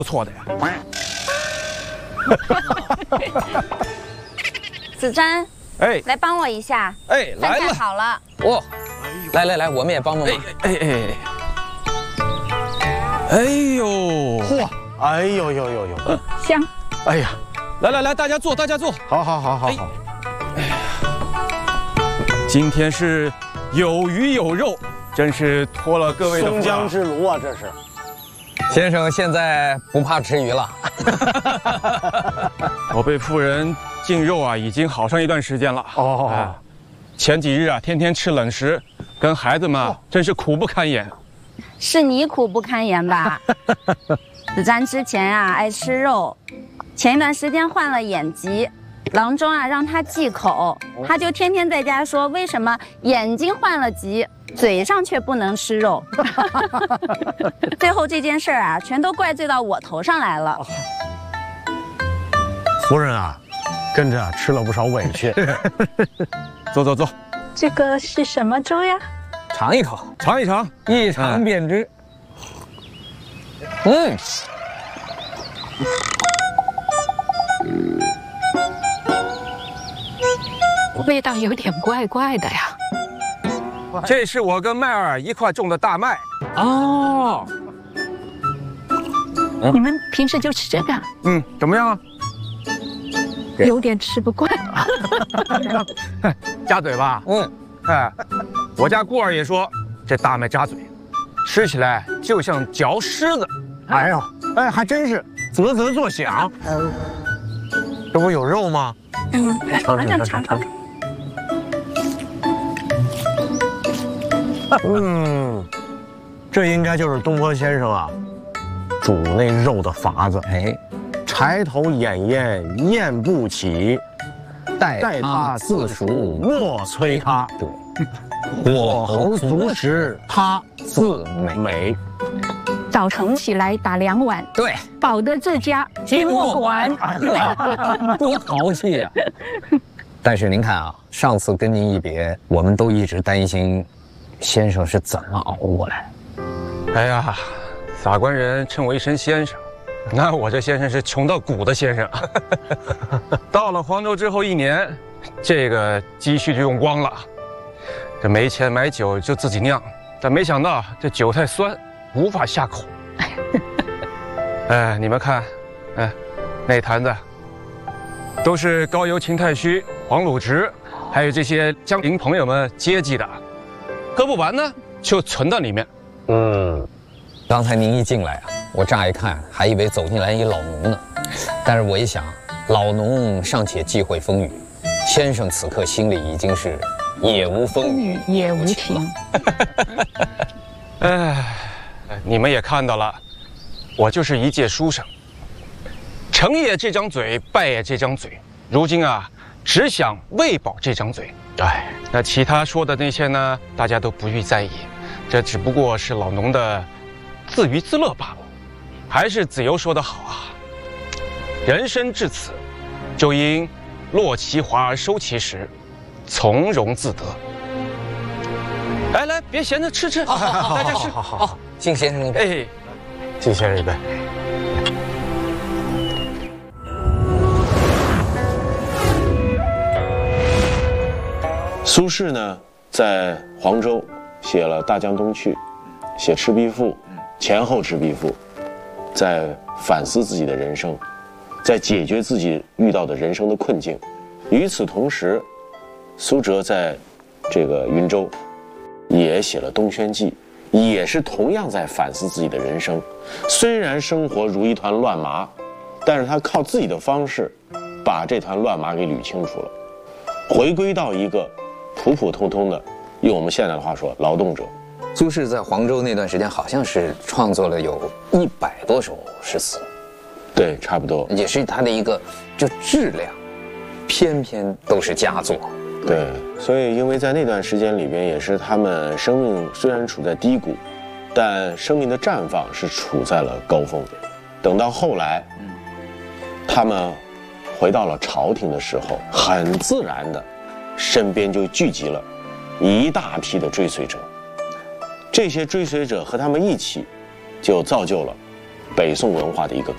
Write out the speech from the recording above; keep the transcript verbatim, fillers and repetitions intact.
不错的呀。 子瞻， 哎， 来帮我一下。 哎，来了， 好了。 哦，来来来，我们也帮帮忙。 哎哎哎，哎呦， 嚯，哎呦呦呦呦， 香。 哎呀，来来来，大家坐，大家坐。 好好好好好。 哎呀，今天是有鱼有肉，真是托了各位的福。 松江之炉啊，这是。 先生现在不怕吃鱼了。 我被夫人禁肉啊，已经好长一段时间了。哦，哎、前几日啊，天天吃冷食，跟孩子们、哦、真是苦不堪言。 是你苦不堪言吧？子瞻之前啊爱吃肉，前一段时间患了眼疾，郎中啊让他忌口，他就天天在家说为什么眼睛患了疾，嘴上却不能吃肉。最后这件事儿啊，全都怪罪到我头上来了。 夫人啊，跟着吃了不少委屈。 走走走， 这个是什么粥呀？ 尝一口， 尝一尝， 一尝便知。嗯。 味道有点怪怪的呀。 这是我跟麦儿一块种的大麦。 哦。 你们平时就吃这个？ 嗯，怎么样啊？ 有点吃不惯。 夹嘴吧？ 嗯。 哎，我家姑儿也说这大麦扎嘴，吃起来就像嚼狮子。 哎呦，哎，还真是啧啧作响。嗯，这不有肉吗？ 嗯，尝尝尝尝。 嗯，这应该就是东坡先生啊煮那肉的法子。哎，柴头掩咽咽不起，待它自熟莫催它。对，火候足时它自美。 早晨起来打两碗， 对， 保得这家金莫管。 多豪气呀！但是您看啊，上次跟您一别，我们都一直担心先生是怎么熬过来。 哎呀，撒官人称我一声先生，那我这先生是穷到骨的先生。到了黄州之后一年，这个积蓄就用光了，这没钱买酒就自己酿，但没想到这酒太酸，无法下口。哎，你们看，哎，那坛子都是高邮秦太虚、黄鲁直，还有这些江陵朋友们接济的，喝不完呢就存到里面。 嗯，刚才您一进来啊，我乍一看还以为走进来一老农呢，但是我一想，老农尚且忌讳风雨，先生此刻心里已经是也无风雨也无晴。 哎，你们也看到了，我就是一介书生，成也这张嘴，败也这张嘴，如今啊，只想喂饱这张嘴。哎，那其他说的那些呢，大家都不予在意，这只不过是老农的自娱自乐罢了。还是子由说得好啊，人生至此，就应落其华而收其实，从容自得。来来，别闲着，吃吃， 好好好， 大家吃。 好好好，敬先生一杯。 哎， 敬先生一杯。 苏轼呢，在黄州写了《大江东去》，写《赤壁赋》，前后《赤壁赋》，在反思自己的人生，在解决自己遇到的人生的困境。与此同时，苏辙在这个云州也写了《东轩记》，也是同样在反思自己的人生。虽然生活如一团乱麻，但是他靠自己的方式把这团乱麻给捋清楚了，回归到一个普普通通的，用我们现在的话说，劳动者。 苏轼在黄州那段时间，好像是创作了有一百多首诗词， 对，差不多， 也是他的一个就质量，偏偏都是佳作。 对，所以因为在那段时间里边，也是他们生命虽然处在低谷，但生命的绽放是处在了高峰。等到后来，他们回到了朝廷的时候，很自然的，身边就聚集了一大批的追随者。这些追随者和他们一起，就造就了北宋文化的一个